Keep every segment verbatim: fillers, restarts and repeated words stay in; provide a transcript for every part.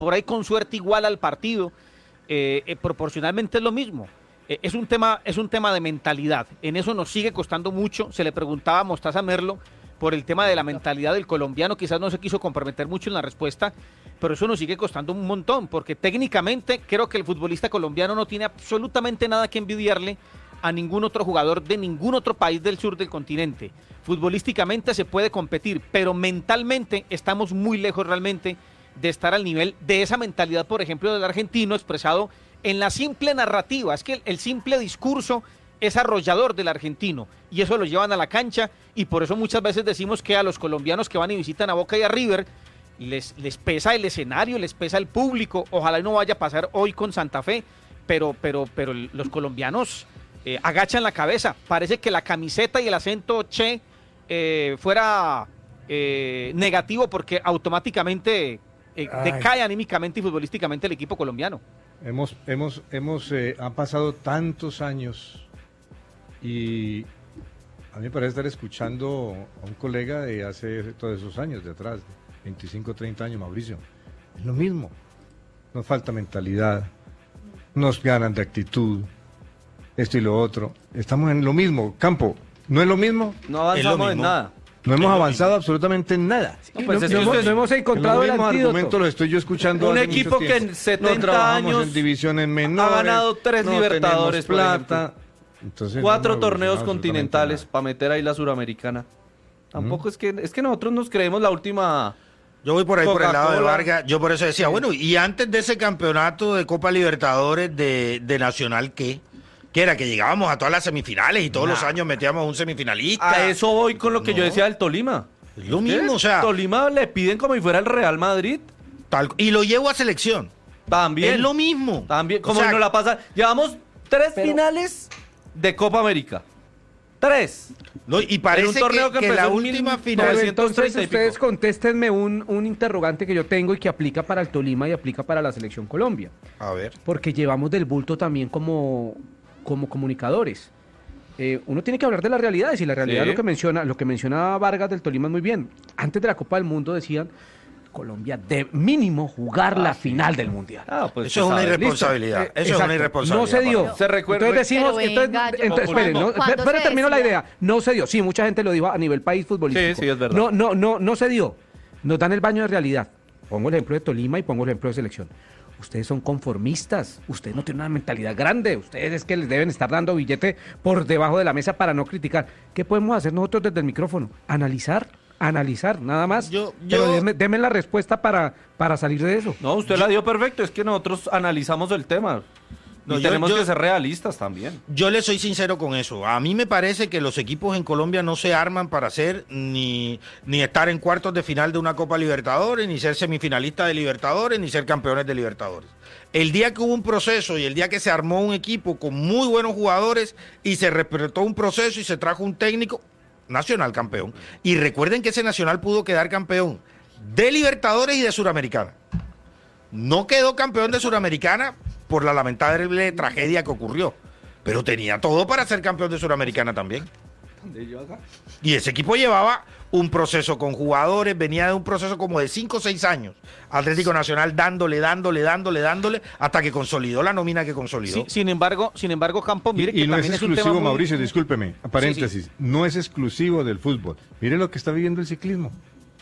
por ahí con suerte igual al partido, eh, eh, proporcionalmente es lo mismo. Eh, es un tema, es un tema de mentalidad. En eso nos sigue costando mucho. Se le preguntaba a Mostaza Merlo por el tema de la mentalidad del colombiano, quizás no se quiso comprometer mucho en la respuesta, pero eso nos sigue costando un montón, porque técnicamente creo que el futbolista colombiano no tiene absolutamente nada que envidiarle a ningún otro jugador de ningún otro país del sur del continente. Futbolísticamente se puede competir, pero mentalmente estamos muy lejos realmente de estar al nivel de esa mentalidad, por ejemplo, del argentino expresado en la simple narrativa. Es que el, el simple discurso es arrollador del argentino y eso lo llevan a la cancha, y por eso muchas veces decimos que a los colombianos que van y visitan a Boca y a River les, les pesa el escenario, les pesa el público. Ojalá no vaya a pasar hoy con Santa Fe, pero, pero, pero los colombianos eh, agachan la cabeza. Parece que la camiseta y el acento che eh, fuera eh, negativo, porque automáticamente eh, decae anímicamente y futbolísticamente el equipo colombiano. Hemos, hemos, hemos, eh, han pasado tantos años y a mí me parece estar escuchando a un colega de hace todos esos años, de atrás, de veinticinco, treinta años, Mauricio. Es lo mismo. Nos falta mentalidad, nos ganan de actitud, esto y lo otro. Estamos en lo mismo. Campo, ¿no es lo mismo? No avanzamos en nada. No hemos avanzado absolutamente en nada. Sí, no, pues no, es que no, usted, no hemos encontrado el argumento, lo estoy yo escuchando. Un equipo que en setenta años en divisiones menores, ha ganado tres no Libertadores, plata. Entonces, cuatro no torneos continentales para meter ahí la suramericana. Tampoco ¿Mm? es que es que nosotros nos creemos la última. Yo voy por ahí por el lado de Vargas. Yo por eso decía, sí. bueno, y antes de ese campeonato de Copa Libertadores de, de Nacional, ¿qué? Que era que llegábamos a todas las semifinales y todos nah. los años metíamos a un semifinalista. A eso voy con lo que no. yo decía del Tolima. Es lo mismo, o sea. Tolima le piden como si fuera el Real Madrid. Tal, y lo llevo a selección. También. Es lo mismo. También, como o sea, no la pasa. Llevamos tres pero... finales de Copa América. Tres. No, y parece un torneo que, que, que la última final. Pero entonces ustedes contéstenme un, un interrogante que yo tengo y que aplica para el Tolima y aplica para la Selección Colombia. A ver. Porque llevamos del bulto también como, como comunicadores. Eh, uno tiene que hablar de las realidades, y la realidad sí. lo que menciona, lo que menciona Vargas del Tolima es muy bien. Antes de la Copa del Mundo decían Colombia de mínimo jugar ah, la sí. final del Mundial. Ah, pues eso es una irresponsabilidad. Eh, eso exacto. es una irresponsabilidad. No se dio. Se recuerda. Entonces decimos, pero entonces, venga, entonces esperen, no, pero termino la idea. No se dio. Sí, mucha gente lo dijo a nivel país futbolístico. Sí, sí, es verdad. No, no, no, no se dio. Nos dan el baño de realidad. Pongo el ejemplo de Tolima y pongo el ejemplo de selección. Ustedes son conformistas, ustedes no tienen una mentalidad grande, ustedes es que les deben estar dando billete por debajo de la mesa para no criticar. ¿Qué podemos hacer nosotros desde el micrófono? Analizar, analizar, nada más. Yo, yo... Pero deme, deme la respuesta para, para salir de eso. No, usted yo... la dio perfecto, es que nosotros analizamos el tema. No, y yo, tenemos yo, que ser realistas también. Yo le soy sincero con eso. A mí me parece que los equipos en Colombia no se arman para ser ni, ni estar en cuartos de final de una Copa Libertadores, ni ser semifinalistas de Libertadores, ni ser campeones de Libertadores. El día que hubo un proceso y el día que se armó un equipo con muy buenos jugadores y se respetó un proceso y se trajo un técnico, Nacional campeón. Y recuerden que ese Nacional pudo quedar campeón de Libertadores y de Suramericana. No quedó campeón de Suramericana por la lamentable tragedia que ocurrió, pero tenía todo para ser campeón de Suramericana también. Y ese equipo llevaba un proceso con jugadores, venía de un proceso como de cinco o seis años. Atlético Nacional dándole, dándole, dándole, dándole, hasta que consolidó la nómina que consolidó. Sí, sin embargo, sin embargo, Campo, mire y, que y no también es exclusivo, es un tema Mauricio, muy... discúlpeme, paréntesis, sí, sí. no es exclusivo del fútbol. Mire lo que está viviendo el ciclismo.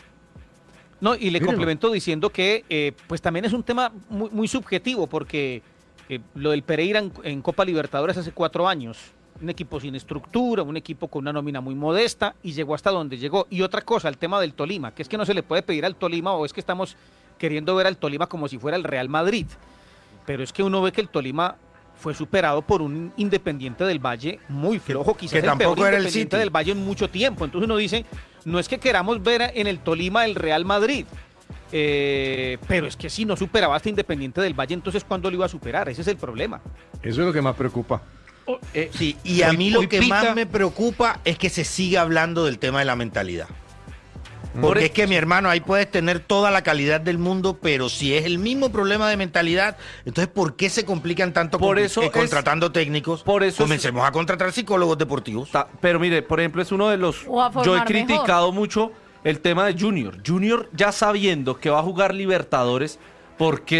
No, y le Míralo. complemento diciendo que eh, pues también es un tema muy, muy subjetivo, porque eh, lo del Pereira en, en Copa Libertadores hace cuatro años, un equipo sin estructura, un equipo con una nómina muy modesta, y llegó hasta donde llegó. Y otra cosa, el tema del Tolima, que es que no se le puede pedir al Tolima, o es que estamos queriendo ver al Tolima como si fuera el Real Madrid, pero es que uno ve que el Tolima fue superado por un Independiente del Valle muy flojo, quizás que el tampoco peor era el Independiente City del Valle en mucho tiempo. Entonces uno dice, no es que queramos ver en el Tolima el Real Madrid, eh, pero es que si no superaba hasta Independiente del Valle, entonces ¿cuándo lo iba a superar? Ese es el problema. Eso es lo que más preocupa. Eh, sí, y a mí lo que más me preocupa es que se siga hablando del tema de la mentalidad. Porque es que, mi hermano, ahí puedes tener toda la calidad del mundo, pero si es el mismo problema de mentalidad, entonces ¿por qué se complican tanto por con, eso eh, contratando es, técnicos? Por eso Comencemos es, a contratar psicólogos deportivos. Ta, pero mire, por ejemplo, es uno de los... Yo he criticado mejor. mucho el tema de Junior. Junior, ya sabiendo que va a jugar Libertadores, ¿Por qué